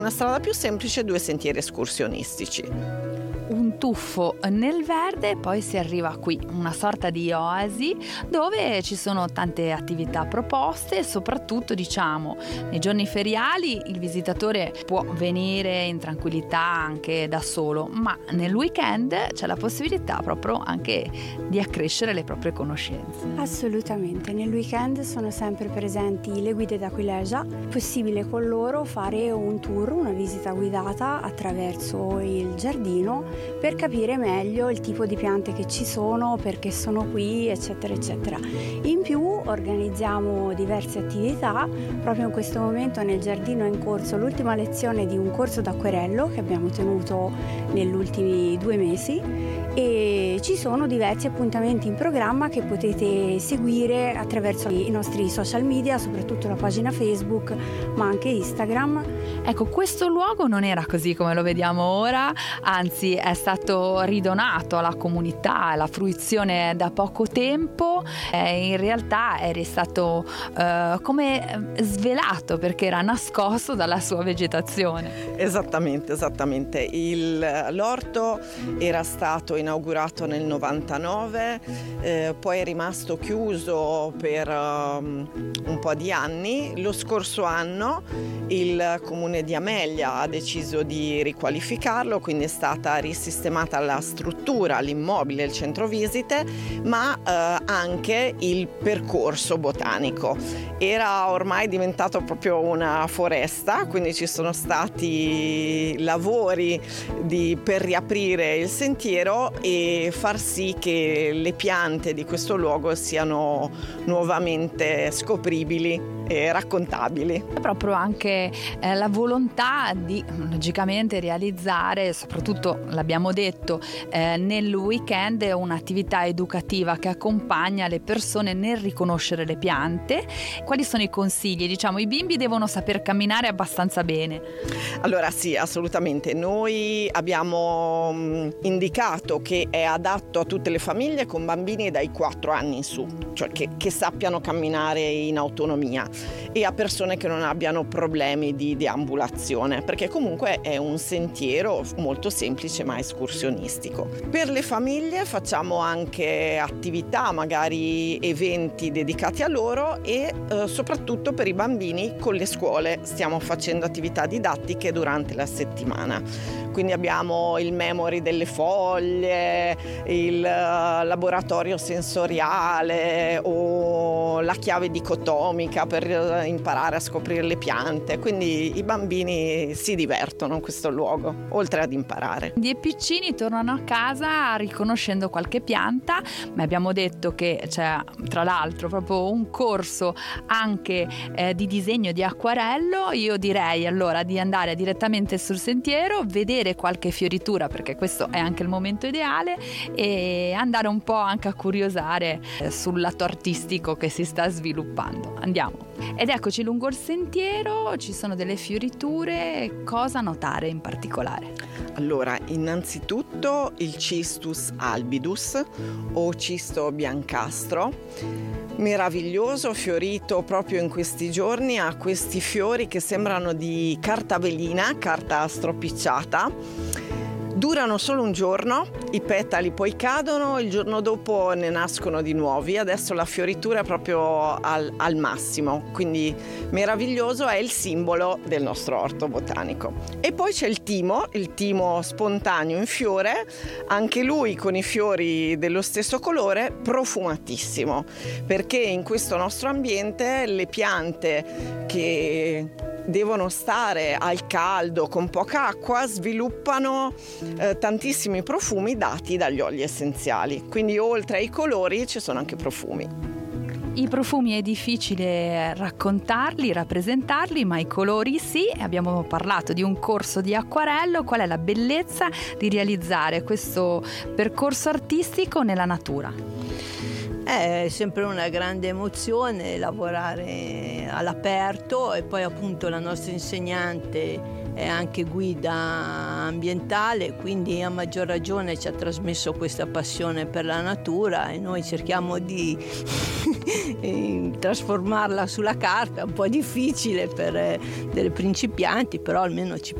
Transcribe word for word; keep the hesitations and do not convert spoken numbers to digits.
Una strada più semplice e due sentieri escursionistici. Un tuffo nel verde, poi si arriva qui, una sorta di oasi dove ci sono tante attività proposte e soprattutto, diciamo, nei giorni feriali il visitatore può venire in tranquillità anche da solo, ma nel weekend c'è la possibilità proprio anche di accrescere le proprie conoscenze. Assolutamente, nel weekend sono sempre presenti le guide d'Aquilegia, è possibile con loro fare un tour, una visita guidata attraverso il giardino per capire meglio il tipo di piante che ci sono, perché sono qui, eccetera eccetera. In più organizziamo diverse attività. Proprio in questo momento nel giardino è in corso l'ultima lezione di un corso d'acquerello che abbiamo tenuto negli ultimi due mesi e ci sono diversi appuntamenti in programma che potete seguire attraverso i nostri social media, soprattutto la pagina Facebook ma anche Instagram. Ecco, questo luogo non era così come lo vediamo ora, anzi è stato ridonato alla comunità, alla fruizione da poco tempo, eh, in realtà è stato eh, come svelato perché era nascosto dalla sua vegetazione. Esattamente, esattamente. Il, l'orto era stato inaugurato nel novantanove, eh, poi è rimasto chiuso per um, un po' di anni. Lo scorso anno il comune di Amelia ha deciso di riqualificarlo, quindi è stata risistemata la struttura, l'immobile, il centro visite, ma eh, anche il percorso botanico. Era ormai diventato proprio una foresta, quindi ci sono stati lavori di, per riaprire il sentiero e far sì che le piante di questo luogo siano nuovamente scopribili e raccontabili. È proprio anche eh, la volontà di logicamente realizzare, soprattutto l'abbiamo detto, eh, nel weekend un'attività educativa che accompagna le persone nel riconoscere le piante. Quali sono i consigli? Diciamo, i bimbi devono saper camminare abbastanza bene. Allora sì, assolutamente. Noi abbiamo mh, indicato che è adatto a tutte le famiglie con bambini dai quattro anni in su, cioè che, che sappiano camminare in autonomia, e a persone che non abbiano problemi di deambulazione, perché comunque è un sentiero molto semplice ma escursionistico. Per le famiglie facciamo anche attività, magari eventi dedicati a loro, e eh, soprattutto per i bambini con le scuole stiamo facendo attività didattiche durante la settimana. Quindi abbiamo il memory delle foglie, il uh, laboratorio sensoriale o la chiave dicotomica per uh, imparare a scoprire le piante. Quindi i bambini si divertono in questo luogo, oltre ad imparare. I piccini tornano a casa riconoscendo qualche pianta, ma abbiamo detto che c'è tra l'altro proprio un corso anche eh, di disegno di acquarello. Io direi allora di andare direttamente sul sentiero, vedere qualche fioritura, perché questo è anche il momento ideale, e andare un po' anche a curiosare sul lato artistico che si sta sviluppando. Andiamo. Ed eccoci lungo il sentiero, ci sono delle fioriture. Cosa notare in particolare? Allora, innanzitutto il Cistus albidus o cisto biancastro, meraviglioso, fiorito proprio in questi giorni, ha questi fiori che sembrano di carta velina, carta stropicciata. Durano solo un giorno, i petali poi cadono, il giorno dopo ne nascono di nuovi. Adesso la fioritura è proprio al, al massimo, quindi meraviglioso, è il simbolo del nostro orto botanico. E poi c'è il timo, il timo spontaneo in fiore, anche lui con i fiori dello stesso colore, profumatissimo, perché in questo nostro ambiente le piante che devono stare al caldo con poca acqua sviluppano eh, tantissimi profumi dati dagli oli essenziali, quindi oltre ai colori ci sono anche profumi. I profumi è difficile raccontarli, rappresentarli, ma i colori sì. Abbiamo parlato di un corso di acquarello. Qual è la bellezza di realizzare questo percorso artistico nella natura? È sempre una grande emozione lavorare all'aperto, e poi appunto la nostra insegnante è anche guida ambientale, quindi a maggior ragione ci ha trasmesso questa passione per la natura e noi cerchiamo di trasformarla sulla carta. È un po' difficile per delle principianti, però almeno ci